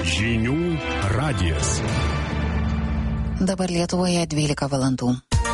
Žinių radijas. Dabar Lietuvoje 12 valandų.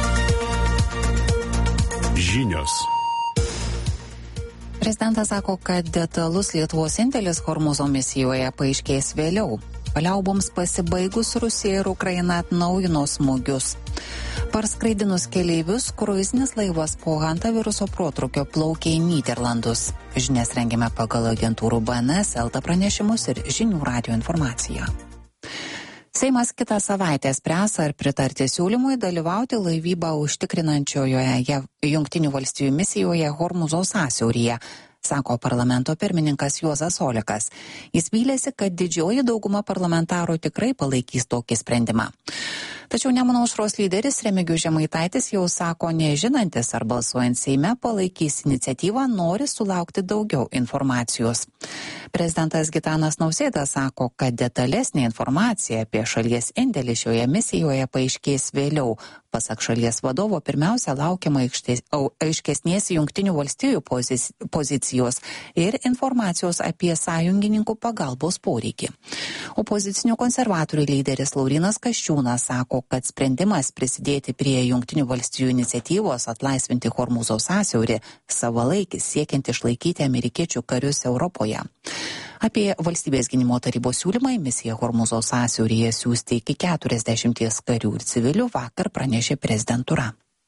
Žinios. Prezidentas sako, kad detalus Lietuvos indėlis Hormūzo misijoje paaiškės vėliau. Paliauboms pasibaigus Rusija ir Ukraina atnaujino smūgius. Parskraidinus keleivius, kruizinis laivas po hantaviruso protrūkio plaukė į Nyderlandus. Žinias rengėme pagal agentūrų BNS, LT pranešimus ir Žinių radijo informaciją. Seimas kitą savaitę spręs, ar pritarti siūlymui dalyvauti laivybą užtikrinančioje Jungtinių valstijų misijoje Hormūzo sąsiauryje, sako parlamento pirmininkas Juozas Olekas. Jis vylėsi, kad didžioji dauguma parlamentarų tikrai palaikys tokį sprendimą. Tačiau Nemuno aušros lyderis Remigijus Žemaitaitis jau sako, nežinantis, ar balsuojant Seime palaikys iniciatyvą, nori sulaukti daugiau informacijos. Prezidentas Gitanas Nausėda sako, kad detalesnė informacija apie šalies indėlį šioje misijoje paaiškės vėliau. Pasak šalies vadovo, pirmiausia laukiama aiškesnės Jungtinių valstijų pozicijos ir informacijos apie sąjungininkų pagalbos poreikį. Opozicinių konservatorių lyderis Laurynas Kasčiūnas sako, kad sprendimas prisidėti prie Jungtinių valstijų iniciatyvos atlaisvinti Hormūzo sąsiaurį savalaikis siekiant išlaikyti amerikiečių karius Europoje. Apie valstybės gynimo tarybos siūlymą į misiją Hormūzo sąsiauryje siųsti iki 40 karių ir civilių vakar pranešė prezidentūra.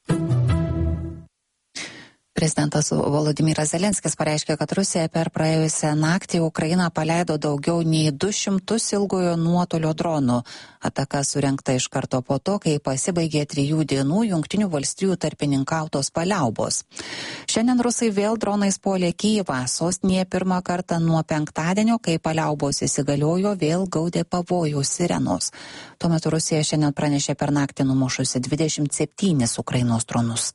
Prezidentas Volodymyras Zelenskis pareiškė, kad Rusija per praėjusią naktį Ukrainą paleido daugiau nei 200 ilgojo nuotolio dronų. Ataka surengta iš karto po to, kai pasibaigė 3 dienų Jungtinių valstijų tarpininkautos paliaubos. Šiandien rusai vėl dronais puolė Kyjivą, sostinėje pirmą kartą nuo penktadienio, kai paliaubos įsigaliojo, vėl gaudė pavojaus sirenos. Tuo metu Rusija šiandien pranešė per naktį numušusi 27 Ukrainos dronus.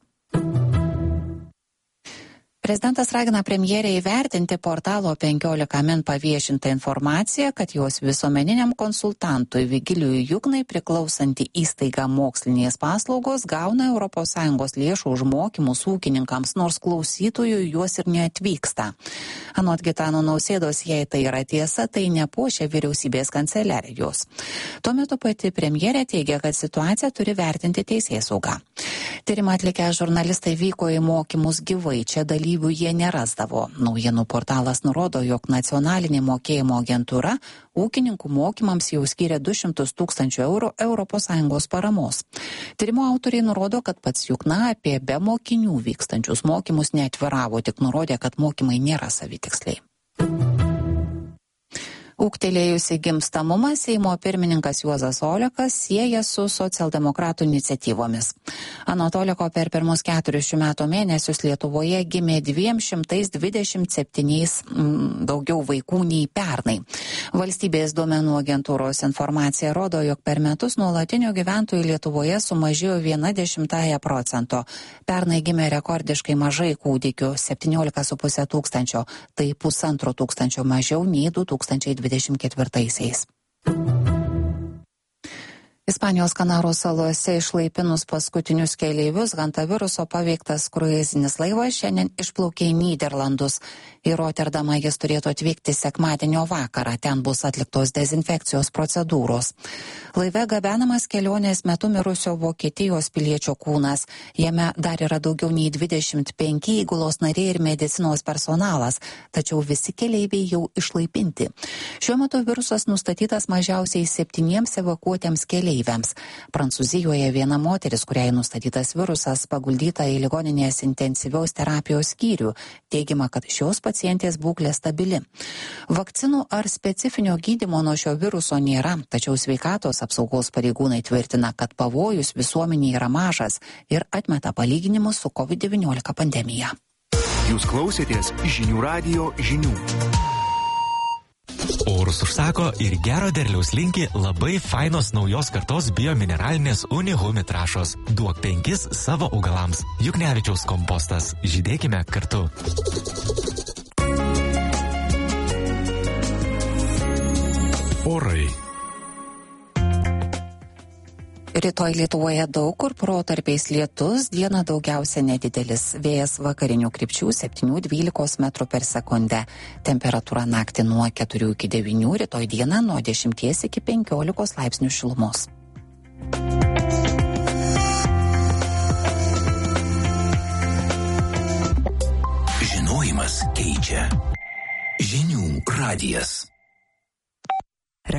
Prezidentas ragina premjerę įvertinti portalo 15 min paviešintą informaciją, kad jos visuomeniniam konsultantui Vigilijui Jugnai priklausanti įstaiga Mokslinės paslaugos gauna ES lėšų už mokymus ūkininkams, nors klausytojų juos ir neatvyksta. Anot Gitano Nausėdos, jei tai yra tiesa, tai nepuošia vyriausybės kanceliarijos. Tuo metu pati premjerė teigia, kad situaciją turi vertinti teisėsauga. Tyrimą atlikę žurnalistai vyko į mokymus gyvai, čia dalyvių jie nerasdavo. Naujienų portalas nurodo, jog nacionalinė mokėjimo agentūra ūkininkų mokymams jau skyrė 200 000 eurų ES paramos. Tyrimo autoriai nurodo, kad pats Jukna apie be mokinių vykstančius mokymus neatviravo, tik nurodė, kad mokymai nėra savitiksliai. Ūgtelėjusi gimstamumą Seimo pirmininkas Juozas Olekas sieja su socialdemokratų iniciatyvomis. Anot Oleko per pirmus 4 šių metų mėnesius Lietuvoje gimė 227 daugiau vaikų nei pernai. Valstybės duomenų agentūros informacija rodo, jog per metus nuolatinių gyventojų Lietuvoje sumažėjo 0,1%. Pernai gimė rekordiškai mažai kūdikių - 17,5 tūkstančio, tai 1,5 tūkstančio mažiau nei 2024. Ispanijos Kanarų salose išlaipinus paskutinius keleivius hantaviruso paveiktas kruizinis laivas šiandien išplaukė į Nyderlandus. Į Rotterdamą jis turėtų atvykti sekmadienio vakarą, ten bus atliktos dezinfekcijos procedūros. Laive gabenamas kelionės metu mirusio Vokietijos piliečio kūnas. Jame dar yra daugiau nei 25 įgulos nariai ir medicinos personalas, tačiau visi keleiviai jau išlaipinti. Šiuo metu virusas nustatytas mažiausiai 7 evakuotiems keleiviams. Prancūzijoje viena moteris, kuriai nustatytas virusas, paguldyta į ligoninės intensyviaus terapijos skyrių. Teigiama, kad šios pacientės būklė stabili. Vakcinų ar specifinio gydymo nuo šio viruso nėra, tačiau sveikatos apsaugos pareigūnai tvirtina, kad pavojus visuomenėje yra mažas ir atmeta palyginimus su COVID-19 pandemija. Jūs klausėtės Žinių radijo žinių. Orus užsako ir gero derliaus linki labai fainos naujos kartos biomineralinės Unihumi trąšos. Duok 5 savo augalams. Juknevičiaus kompostas. Žydėkime kartu. Orai. Rytoj Lietuvoje daug kur protarpiais lietus, dieną daugiausia nedidelis. Vėjas vakarinių krypčių 7-12 metrų per sekundę. Temperatūra naktį nuo 4 iki 9, rytoj dieną nuo 10 iki 15 laipsnių šilumos. Žinojimas keičia. Žinių radijas.